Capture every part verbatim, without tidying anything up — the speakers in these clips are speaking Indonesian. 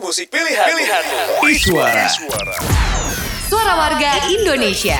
musik pilihan pilihanmu. Iswara. Suara warga Indonesia.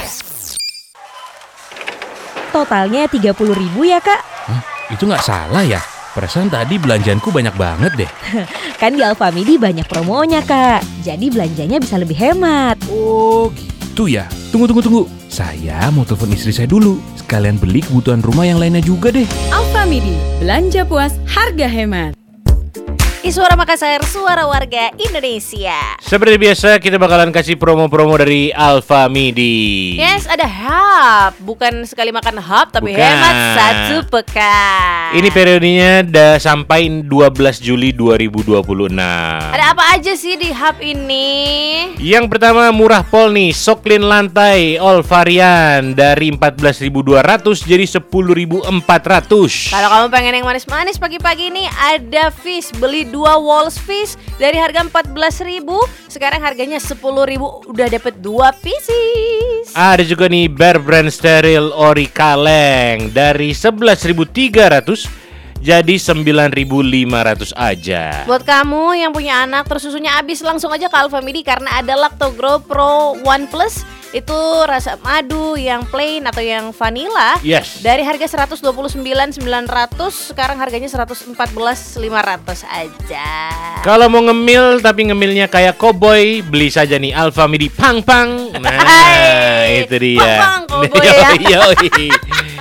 Totalnya tiga puluh ribu ya kak? Hah, itu nggak salah ya? Perasaan tadi belanjaanku banyak banget deh. Kan di Alfamidi banyak promonya kak. Jadi belanjanya bisa lebih hemat. Oh gitu ya. Tunggu tunggu tunggu. Saya mau telepon istri saya dulu. Sekalian beli kebutuhan rumah yang lainnya juga deh. Alfamidi, belanja puas, harga hemat. Iswara Makassar, suara warga Indonesia. Seperti biasa kita bakalan kasih promo-promo dari Alfamidi. Yes, ada hub. Bukan sekali makan hub, tapi Bukan. hemat satu pekan. Ini periodenya udah sampai dua belas Juli dua ribu dua puluh enam. Ada apa aja sih di hub ini? Yang pertama murah pol nih, Soklin lantai all varian dari empat belas ribu dua ratus jadi sepuluh ribu empat ratus. Kalau kamu pengen yang manis-manis pagi-pagi nih, ada fish. Beli dua walls fish dari harga empat belas ribu, sekarang harganya sepuluh ribu, udah dapet dua pieces. Ada juga nih Bear Brand Steril Ori Kaleng dari sebelas ribu tiga ratus jadi sembilan ribu lima ratus aja. Buat kamu yang punya anak terus susunya habis, langsung aja ke Alfamidi karena ada Lactogrow Pro One Plus. Itu rasa madu yang plain atau yang vanilla. Yes. Dari harga seratus dua puluh sembilan ribu sembilan ratus, sekarang harganya seratus empat belas ribu lima ratus aja. Kalau mau ngemil tapi ngemilnya kayak koboi, beli saja nih Alfamidi Pang Pang. Nah, itu dia. Pang Pang koboi ya. Yoi.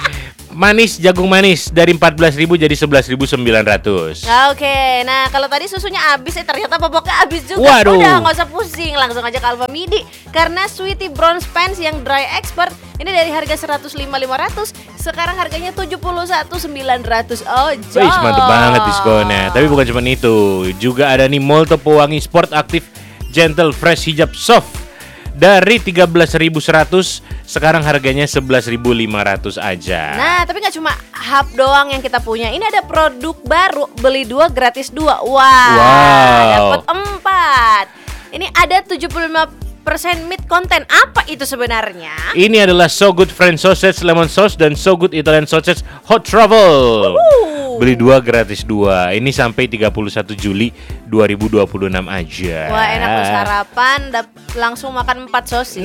Manis, jagung manis dari empat belas ribu jadi sebelas ribu sembilan ratus. Oke, nah kalau tadi susunya habis, eh ternyata popoknya habis juga. Waduh. Udah nggak usah pusing, langsung aja ke Alfamidi. Karena Sweetie Bronze Pants yang dry expert ini dari harga seratus lima ribu lima ratus, sekarang harganya tujuh puluh satu ribu sembilan ratus aja. Wih, mantap banget diskonnya. Tapi bukan cuma itu, juga ada nih Molto Pewangi Sport Active Gentle Fresh Hijab Soft dari tiga belas ribu seratus, sekarang harganya sebelas ribu lima ratus aja. Nah, tapi nggak cuma hub doang yang kita punya. Ini ada produk baru, beli dua gratis dua. Wah, Wow. dapat empat. Ini ada tujuh puluh lima persen meat content. Apa itu sebenarnya? Ini adalah So Good French Sausage Lemon Sauce dan So Good Italian Sausage Hot Truffle. Uhuh. Beli dua gratis dua. Ini sampai tiga puluh satu Juli dua ribu dua puluh enam aja. Wah, enak loh, sarapan dap- langsung makan empat sosis.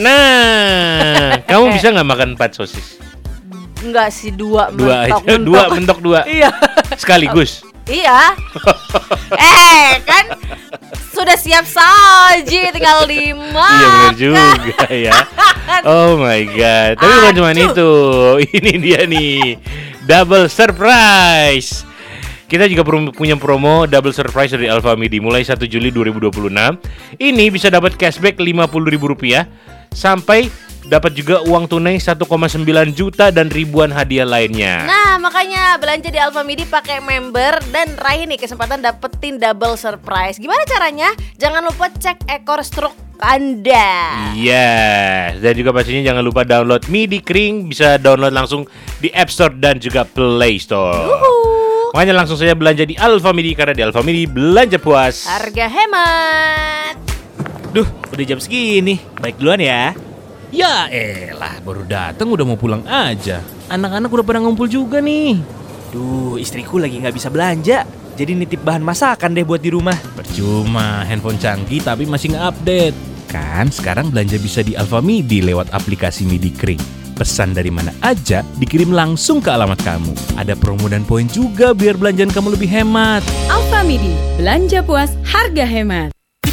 Nah, kamu bisa nggak makan empat sosis? Enggak sih, dua Dua mentok, aja, mentok. dua mentok dua. Iya. Sekaligus. Iya. Eh, kan sudah siap saji, tinggal dimakan. Iya benar juga ya. Oh my god. Tapi bukan cuma Aduh. itu. Ini dia nih, double surprise. Kita juga prom- punya promo double surprise dari Alfamidi mulai satu Juli dua ribu dua puluh enam. Ini bisa dapat cashback lima puluh ribu rupiah sampai dapat juga uang tunai satu koma sembilan juta dan ribuan hadiah lainnya. Nah, makanya belanja di Alfamidi pakai member dan raih nih kesempatan dapetin double surprise. Gimana caranya? Jangan lupa cek ekor stroke Anda. Iya, dan juga pastinya jangan lupa download Midi Kering, bisa download langsung di App Store dan juga Play Store. Uhuh. Makanya langsung saja belanja di Alfamidi karena di Alfamidi belanja puas. Harga hemat. Duh, udah jam segini. Baik duluan ya. Ya elah, baru datang udah mau pulang aja. Anak-anak udah pada ngumpul juga nih. Duh, istriku lagi nggak bisa belanja. Jadi nitip bahan masakan deh buat di rumah. Percuma, handphone canggih tapi masih nge-update. Kan sekarang belanja bisa di Alfamidi lewat aplikasi Midi Kering. Pesan dari mana aja dikirim langsung ke alamat kamu. Ada promo dan poin juga biar belanjaan kamu lebih hemat. Alfamidi, belanja puas, harga hemat.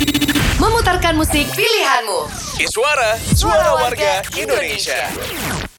Memutarkan musik pilihanmu. Iswara, suara warga Indonesia.